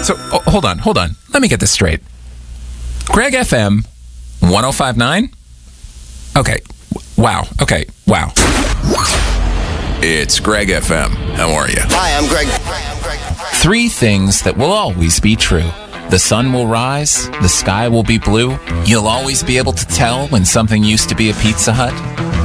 So, hold on. Let me get this straight. Greg FM 105.9? Okay. Wow. It's Greg FM. How are you? Hi, I'm Greg. 3 things that will always be true. The sun will rise, the sky will be blue. You'll always be able to tell when something used to be a Pizza Hut.